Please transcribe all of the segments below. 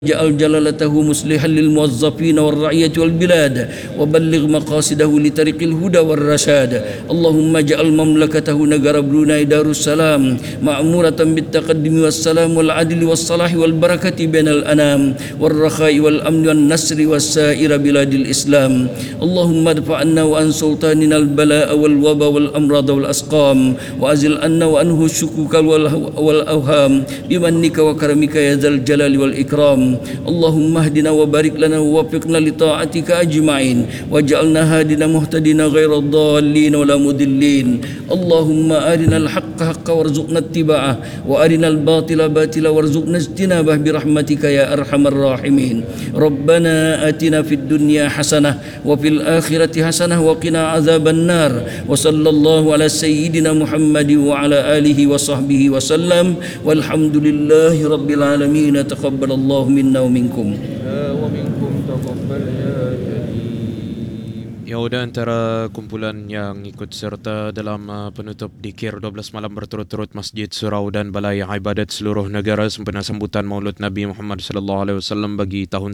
جعل جلالته مصلحا للموظفين والرعية والبلاد وبلغ مقاصده لطريق الهدى والرشاد. اللهم اجعل مملكته نجار بروناي دار السلام معمورة بالتقدم والسلام والعدل والصلاح والبركة بين الأنام والرخاء والأمن والنصر والسائر بلاد الإسلام. اللهم ادفع عنا وعن سلطاننا البلاء والوباء والأمراض والأسقام وأزل عنا وعنه الشكوك والأوهام بمنك وكرمك يا ذا الجلال والإكرام. اللهم اهدنا وبارك لنا ووفقنا لطاعتك أجمعين واجعلنا هادنا مهتدين غير الضالين ولا مضلين. اللهم أرنا الحق حقا وارزقنا اتباعه وأرنا الباطل باطلا وارزقنا اجتنابه برحمتك يا أرحم الراحمين. ربنا آتنا في الدنيا حسنة وفي الآخرة حسنة وقنا عذاب النار. وصلى الله على سيدنا محمد وعلى آله وصحبه وسلم والحمد لله رب العالمين. تقبل الله منا ومنكم. ومنكم تقبل يا كريم. Ya, udah antara kumpulan yang ikut serta dalam penutup dikir 12 malam berturut-turut Masjid Surau dan Balai Ibadat seluruh negara sempena sambutan Maulud Nabi Muhammad sallallahu alaihi wasallam bagi tahun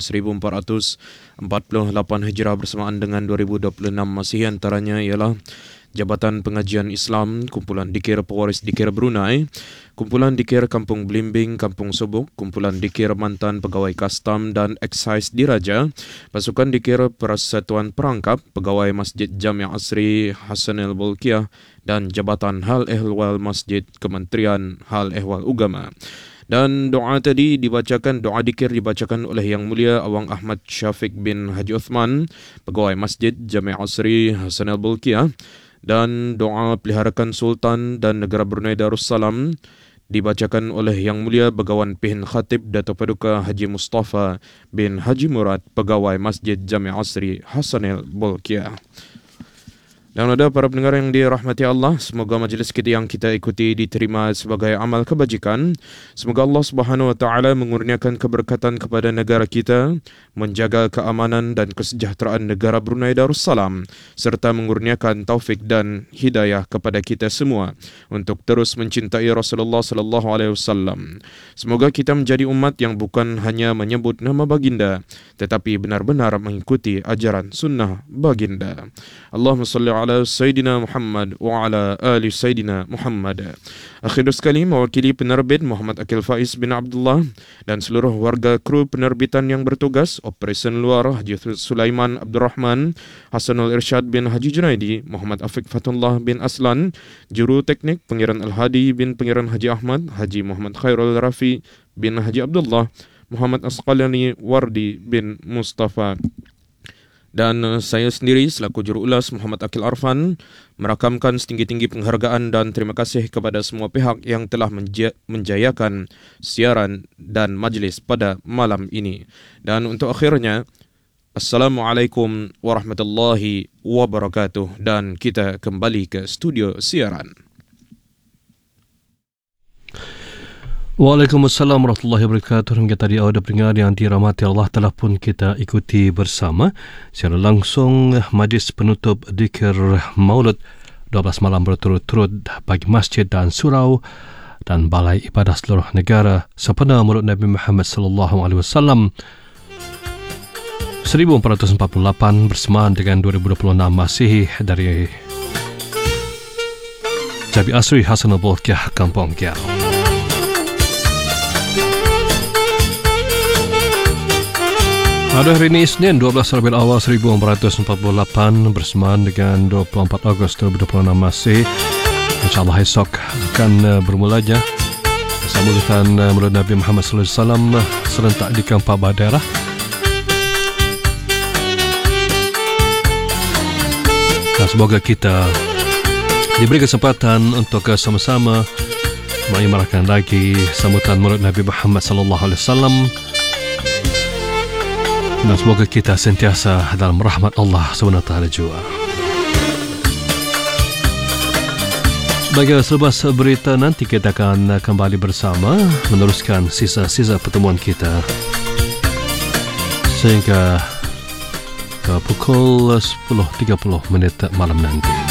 1448 Hijrah bersamaan dengan 2026 Masihi. Antaranya ialah Jabatan Pengajian Islam, Kumpulan Dikir Pewaris Dikir Brunei, Kumpulan Dikir Kampung Belimbing, Kampung Subuk, Kumpulan Dikir Mantan Pegawai Kastam dan Excise Diraja, Pasukan Dikir Persatuan Perangkap, Pegawai Masjid Jami' Asri Hasanil Bolkiah dan Jabatan Hal Ehwal Masjid Kementerian Hal Ehwal Ugama. Dan doa tadi dibacakan, doa dikir dibacakan oleh Yang Mulia Awang Ahmad Syafiq bin Haji Uthman, Pegawai Masjid Jami' Asri Hasanil Bolkiah, dan doa peliharakan Sultan dan Negara Brunei Darussalam dibacakan oleh Yang Mulia Begawan Pihin Khatib Dato' Paduka Haji Mustafa bin Haji Murad, Pegawai Masjid Jami' Asri Hasanil Bolkiah. Dan ada para pendengar yang dirahmati Allah, semoga majlis kita yang kita ikuti diterima sebagai amal kebajikan. Semoga Allah Subhanahu wa taala mengurniakan keberkatan kepada negara kita, menjaga keamanan dan kesejahteraan negara Brunei Darussalam serta mengurniakan taufik dan hidayah kepada kita semua untuk terus mencintai Rasulullah sallallahu alaihi wasallam. Semoga kita menjadi umat yang bukan hanya menyebut nama baginda tetapi benar-benar mengikuti ajaran sunnah baginda. Allahumma salli ala Sayyidina Muhammad wa ala ali Sayyidina Muhammad. Akhirul sekali, mewakili penerbit Muhammad Akil Faiz bin Abdullah dan seluruh warga kru penerbitan yang bertugas, Operesen Luar Haji Sulaiman Abdul Rahman, Hasanul Irsyad bin Haji Junaidi, Muhammad Afiq Fatullah bin Aslan, Juru Teknik Pengiran Al-Hadi bin Pengiran Haji Ahmad, Haji Muhammad Khairul Rafi bin Haji Abdullah, Muhammad Asqalani Wardi bin Mustafa. Dan saya sendiri selaku juruulas Muhammad Akil Arfan merakamkan setinggi-tinggi penghargaan dan terima kasih kepada semua pihak yang telah menjayakan siaran dan majlis pada malam ini. Dan untuk akhirnya, Assalamualaikum warahmatullahi wabarakatuh, dan kita kembali ke studio siaran. Waalaikumsalam warahmatullahi wabarakatuh. Hingga tadi awal pendengar yang dirahmati Allah, telah pun kita ikuti bersama secara langsung majlis penutup Dikir Maulud 12 malam berturut-turut bagi masjid dan surau dan balai ibadah seluruh negara sempena Maulud Nabi Muhammad sallallahu alaihi wasallam 1448 bersamaan dengan 2026 Masihi dari Jami' Asri Hasanul Bolkiah, Kampung Kiau. Pada hari ini Isnin 12 Rabiul Awal 1448 bersamaan dengan 24 Ogos 2026 Masih. InsyaAllah esok akan bermulanya sambutan Maulid Nabi Muhammad SAW serentak di keempat daerah. Dan semoga kita diberi kesempatan untuk sama-sama mengimarkan lagi sambutan Maulid Nabi Muhammad SAW. Dan semoga kita sentiasa dalam rahmat Allah SWT juga. Bagi selepas berita nanti kita akan kembali bersama meneruskan sisa-sisa pertemuan kita sehingga ke pukul 10.30 malam nanti.